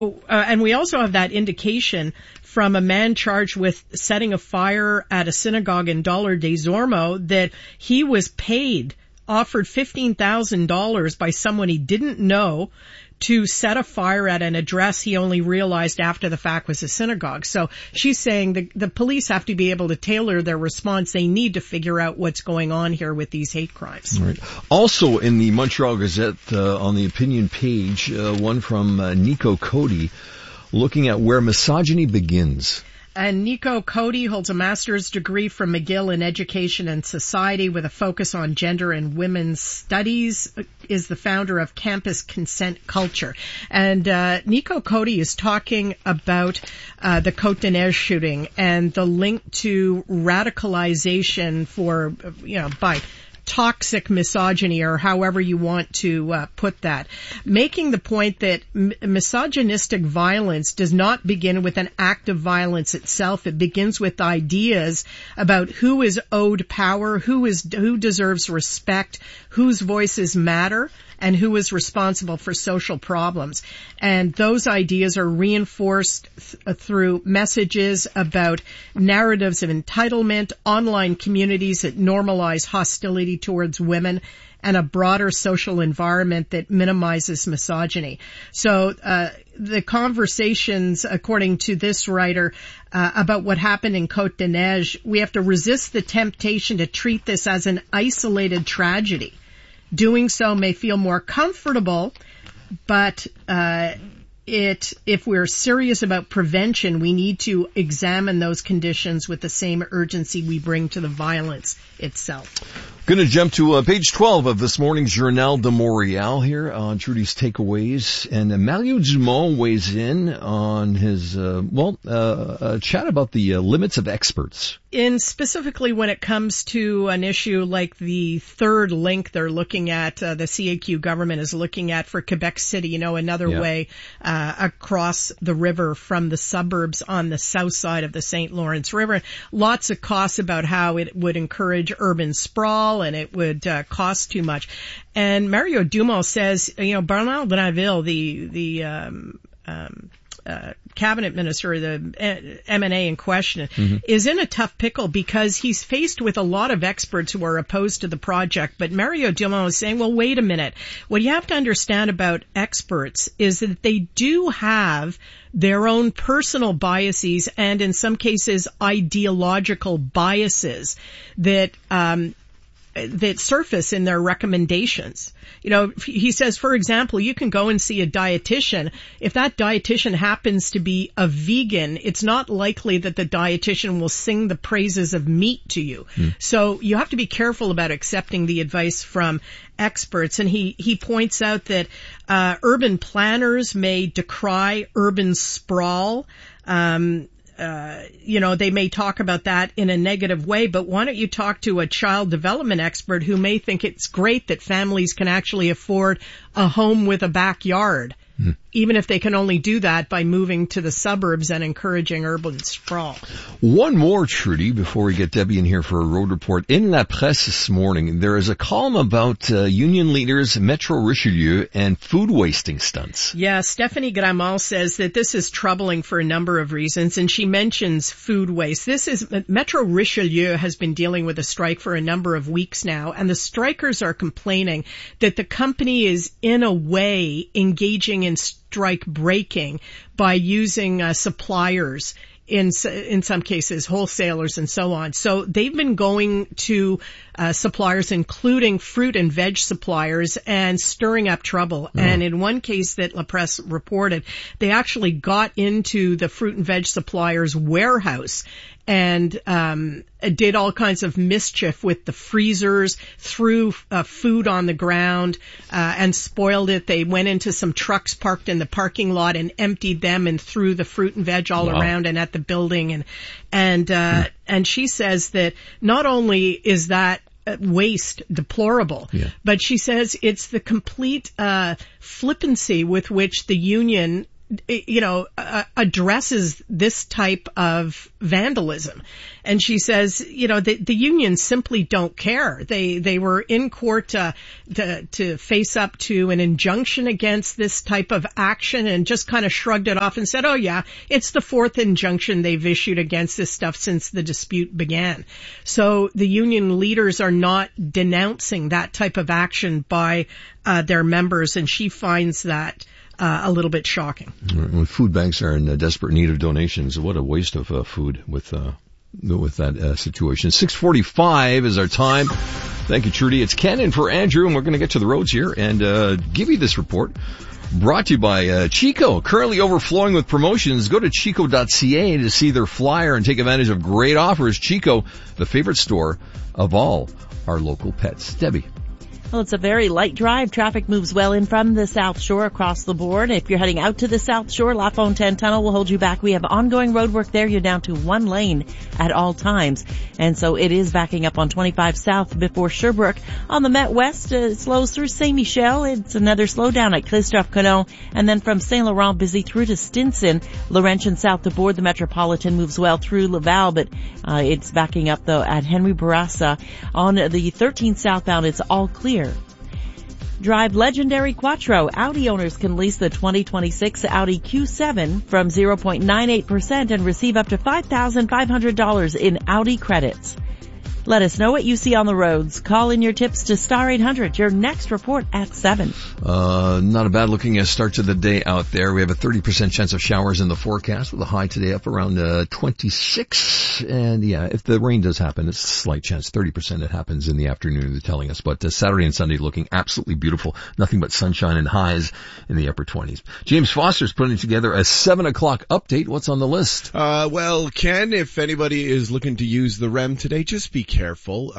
And we also have that indication from a man charged with setting a fire at a synagogue in Dollar de Zormo that he was offered $15,000 by someone he didn't know to set a fire at an address he only realized after the fact was a synagogue. So she's saying the police have to be able to tailor their response. They need to figure out what's going on here with these hate crimes. Right. Also in the Montreal Gazette, on the opinion page, one from Nico Cody, looking at where misogyny begins. And Nico Cody holds a master's degree from McGill in Education and Society with a focus on gender and women's studies, is the founder of Campus Consent Culture. And Nico Cody is talking about the Côte-des-Neiges shooting and the link to radicalization by toxic misogyny, or however you want to put that, making the point that misogynistic violence does not begin with an act of violence itself. It begins with ideas about who is owed power, who deserves respect, whose voices matter, and who is responsible for social problems. And those ideas are reinforced through messages about narratives of entitlement, online communities that normalize hostility towards women, and a broader social environment that minimizes misogyny. So the conversations, according to this writer, about what happened in Côte-des-Neiges, we have to resist the temptation to treat this as an isolated tragedy. Doing so may feel more comfortable, but if we're serious about prevention, we need to examine those conditions with the same urgency we bring to the violence itself. Going to jump to page 12 of this morning's Journal de Montréal here on Trudy's Takeaways. And Mario Dumont weighs in on his, chat about the limits of experts. Specifically when it comes to an issue like the third link they're looking at, the CAQ government is looking at for Quebec City, another way across the river from the suburbs on the south side of the St. Lawrence River. Lots of costs about how it would encourage urban sprawl and it would cost too much. And Mario Dumont says, Bernard Drinville, the cabinet minister, the M&A in question, is in a tough pickle because he's faced with a lot of experts who are opposed to the project. But Mario Dumont is saying, well, wait a minute. What you have to understand about experts is that they do have their own personal biases and in some cases ideological biases that surface in their recommendations. He says, for example, you can go and see a dietitian. If that dietitian happens to be a vegan, it's not likely that the dietitian will sing the praises of meat to you. So you have to be careful about accepting the advice from experts. And he points out that urban planners may decry urban sprawl. They may talk about that in a negative way, but why don't you talk to a child development expert who may think it's great that families can actually afford a home with a backyard, even if they can only do that by moving to the suburbs and encouraging urban sprawl. One more, Trudy, before we get Debbie in here for a road report. In La Presse this morning, there is a column about union leaders, Metro Richelieu, and food wasting stunts. Yeah, Stephanie Gramont says that this is troubling for a number of reasons, and she mentions food waste. Metro Richelieu has been dealing with a strike for a number of weeks now, and the strikers are complaining that the company is, in a way, engaging in strike breaking by using suppliers, in some cases wholesalers and so on. So they've been going to suppliers, including fruit and veg suppliers, and stirring up trouble. And in one case that La Presse reported, they actually got into the fruit and veg supplier's warehouse and did all kinds of mischief with the freezers, threw food on the ground and spoiled it. They went into some trucks parked in the parking lot and emptied them and threw the fruit and veg all around and at the building. And she says that not only is that waste deplorable, but she says it's the complete flippancy with which the union addresses this type of vandalism. And she says, the unions simply don't care. They were in court to face up to an injunction against this type of action and just kind of shrugged it off and said, oh yeah, it's the fourth injunction they've issued against this stuff since the dispute began. So the union leaders are not denouncing that type of action by their members, and she finds that a little bit shocking. When food banks are in desperate need of donations, what a waste of food with that situation. 6:45 is our time. Thank you, Trudy. It's Ken in for Andrew, and we're going to get to the roads here and give you this report. Brought to you by Chico, currently overflowing with promotions. Go to chico.ca to see their flyer and take advantage of great offers. Chico, the favorite store of all our local pets. Debbie. Well, it's a very light drive. Traffic moves well in from the South Shore across the board. If you're heading out to the South Shore, La Fontaine Tunnel will hold you back. We have ongoing road work there. You're down to one lane at all times. And so it is backing up on 25 South before Sherbrooke. On the Met West, it slows through Saint Michel. It's another slowdown at Christophe Colomb. And then from Saint Laurent, busy through to Stinson. Laurentian south to Bourg. The Metropolitan moves well through Laval, but it's backing up though at Henry Bourassa. On the 13th southbound, it's all clear. Drive legendary Quattro. Audi owners can lease the 2026 Audi Q7 from 0.98% and receive up to $5,500 in Audi credits. Let us know what you see on the roads. Call in your tips to Star 800. Your next report at 7. Not a bad looking start to the day out there. We have a 30% chance of showers in the forecast with a high today up around 26. And yeah, if the rain does happen, it's a slight chance. 30% it happens in the afternoon, they're telling us. But Saturday and Sunday looking absolutely beautiful. Nothing but sunshine and highs in the upper 20s. James Foster's putting together a 7 o'clock update. What's on the list? Well, Ken, if anybody is looking to use the REM today, just be careful.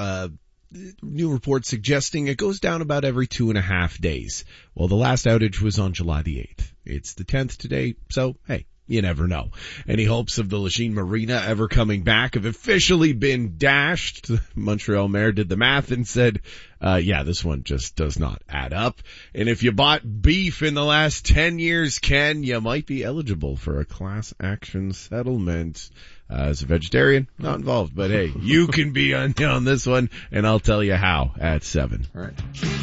New report suggesting it goes down about every 2.5 days. Well, the last outage was on July the 8th. It's the 10th today, so hey, you never know. Any hopes of the Lachine Marina ever coming back have officially been dashed. The Montreal mayor did the math and said, yeah, this one just does not add up. And if you bought beef in the last 10 years, Ken, you might be eligible for a class action settlement. As a vegetarian, not involved, but hey, you can be on this one, and I'll tell you how at 7. All right.